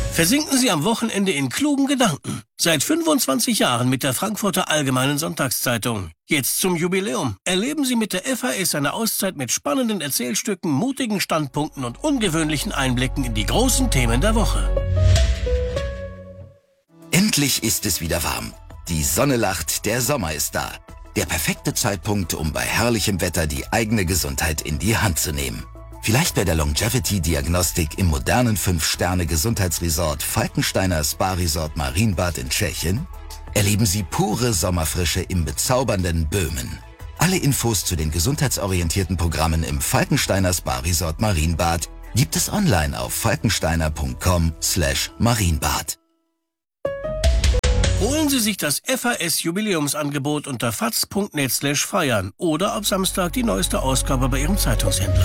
Versinken Sie am Wochenende in klugen Gedanken. Seit 25 Jahren mit der Frankfurter Allgemeinen Sonntagszeitung. Jetzt zum Jubiläum. Erleben Sie mit der FAS eine Auszeit mit spannenden Erzählstücken, mutigen Standpunkten und ungewöhnlichen Einblicken in die großen Themen der Woche. Endlich ist es wieder warm. Die Sonne lacht, der Sommer ist da. Der perfekte Zeitpunkt, um bei herrlichem Wetter die eigene Gesundheit in die Hand zu nehmen. Vielleicht bei der Longevity-Diagnostik im modernen 5-Sterne-Gesundheitsresort Falkensteiner Spa-Resort Marienbad in Tschechien? Erleben Sie pure Sommerfrische im bezaubernden Böhmen. Alle Infos zu den gesundheitsorientierten Programmen im Falkensteiner Spa-Resort Marienbad gibt es online auf falkensteiner.com/Marienbad. Holen Sie sich das FAS-Jubiläumsangebot unter faz.net/feiern oder ab Samstag die neueste Ausgabe bei Ihrem Zeitungshändler.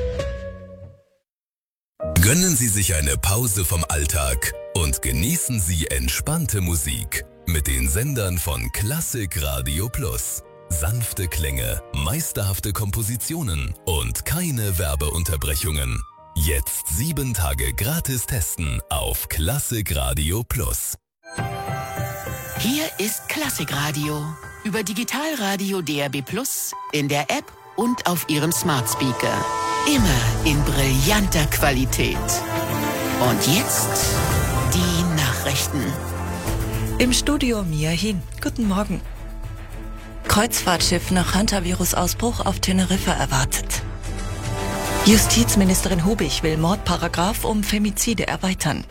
Gönnen Sie sich eine Pause vom Alltag und genießen Sie entspannte Musik mit den Sendern von Klassik Radio Plus. Sanfte Klänge, meisterhafte Kompositionen und keine Werbeunterbrechungen. Jetzt 7 Tage gratis testen auf Klassik Radio Plus. Hier ist Klassikradio über Digitalradio DAB+, in der App und auf Ihrem Smart Speaker. Immer in brillanter Qualität. Und jetzt die Nachrichten. Im Studio Mia Hin. Guten Morgen. Kreuzfahrtschiff nach Hantavirus-Ausbruch auf Teneriffa erwartet. Justizministerin Hubig will Mordparagraf um Femizide erweitern.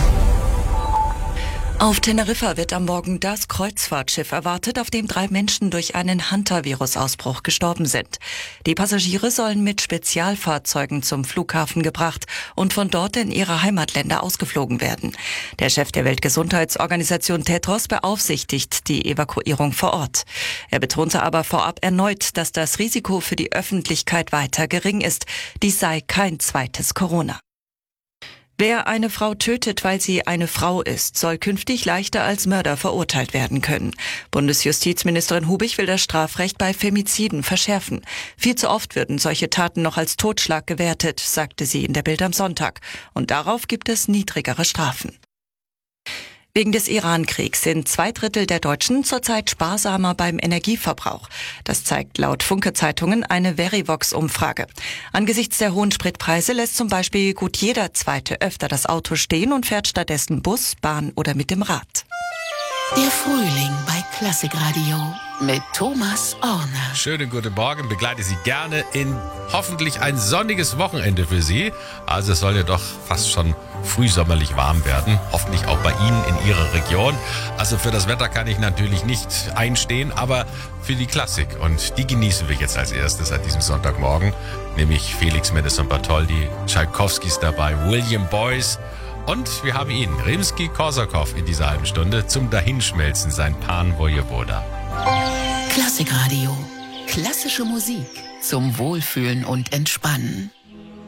Auf Teneriffa wird am Morgen das Kreuzfahrtschiff erwartet, auf dem 3 Menschen durch einen Hantavirus-Ausbruch gestorben sind. Die Passagiere sollen mit Spezialfahrzeugen zum Flughafen gebracht und von dort in ihre Heimatländer ausgeflogen werden. Der Chef der Weltgesundheitsorganisation Tedros beaufsichtigt die Evakuierung vor Ort. Er betonte aber vorab erneut, dass das Risiko für die Öffentlichkeit weiter gering ist. Dies sei kein zweites Corona. Wer eine Frau tötet, weil sie eine Frau ist, soll künftig leichter als Mörder verurteilt werden können. Bundesjustizministerin Hubig will das Strafrecht bei Femiziden verschärfen. Viel zu oft würden solche Taten noch als Totschlag gewertet, sagte sie in der Bild am Sonntag. Und darauf gibt es niedrigere Strafen. Wegen des Iran-Kriegs sind 2/3 der Deutschen zurzeit sparsamer beim Energieverbrauch. Das zeigt laut Funke-Zeitungen eine Verivox-Umfrage. Angesichts der hohen Spritpreise lässt zum Beispiel gut jeder Zweite öfter das Auto stehen und fährt stattdessen Bus, Bahn oder mit dem Rad. Der Frühling bei Klassikradio mit Thomas Orner. Schönen guten Morgen, begleite Sie gerne in hoffentlich ein sonniges Wochenende für Sie. Also es soll ja doch fast schon frühsommerlich warm werden, hoffentlich auch bei Ihnen in Ihrer Region. Also für das Wetter kann ich natürlich nicht einstehen, aber für die Klassik. Und die genießen wir jetzt als erstes an diesem Sonntagmorgen, nämlich Felix Mendelssohn-Bartholdy, Tschaikowskis dabei, William Boyce. Und wir haben ihn, Rimsky-Korsakow, in dieser halben Stunde zum Dahinschmelzen, sein Pan Vojevoda. Klassikradio. Klassische Musik zum Wohlfühlen und Entspannen.